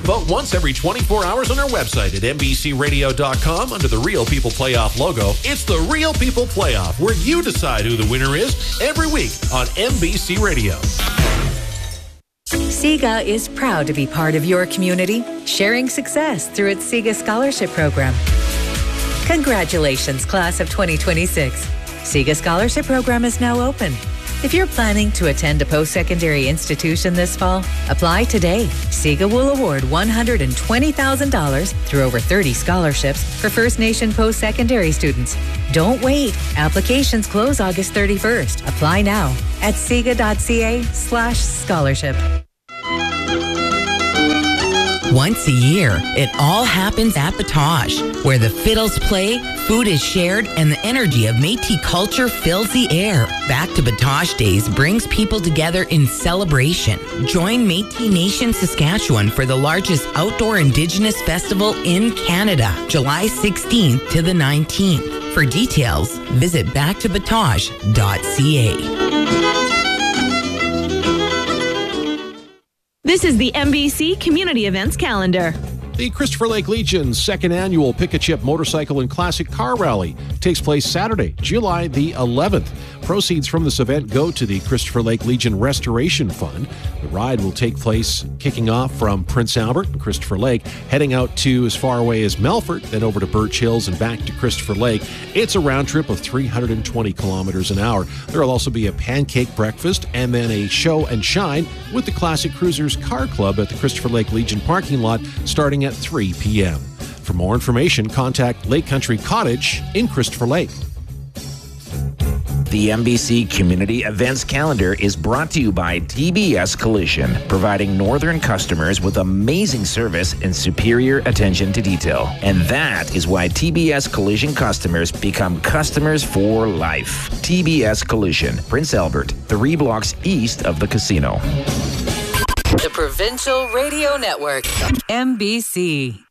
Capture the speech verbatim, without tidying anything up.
Vote once every twenty-four hours on our website at N B C radio dot com under the Real People Playoff logo. It's the Real People Playoff, where you decide who the winner is every week on N B C Radio. SIGA is proud to be part of your community, sharing success through its SIGA Scholarship Program. Congratulations, class of twenty twenty-six. SIGA Scholarship Program is now open. If you're planning to attend a post-secondary institution this fall, apply today. SIGA will award one hundred twenty thousand dollars through over thirty scholarships for First Nation post-secondary students. Don't wait. Applications close August thirty-first. Apply now at siga.ca slash scholarship. Once a year, it all happens at Batoche, where the fiddles play, food is shared, and the energy of Métis culture fills the air. Back to Batoche Days brings people together in celebration. Join Métis Nation Saskatchewan for the largest outdoor Indigenous festival in Canada, July sixteenth to the nineteenth. For details, visit back to batoche dot c a. This is the N B C Community Events Calendar. The Christopher Lake Legion's second annual Pick-A-Chip Motorcycle and Classic Car Rally takes place Saturday, July the eleventh. Proceeds from this event go to the Christopher Lake Legion Restoration Fund. The ride will take place kicking off from Prince Albert and Christopher Lake, heading out to as far away as Melfort, then over to Birch Hills and back to Christopher Lake. It's a round trip of three hundred twenty kilometers an hour. There will also be a pancake breakfast and then a show and shine with the Classic Cruisers Car Club at the Christopher Lake Legion parking lot starting at three p.m. For more information, contact Lake Country Cottage in Christopher Lake. The N B C Community Events Calendar is brought to you by T B S Collision, providing northern customers with amazing service and superior attention to detail. And that is why T B S Collision customers become customers for life. T B S Collision, Prince Albert, three blocks east of the casino. The Provincial Radio Network, N B C.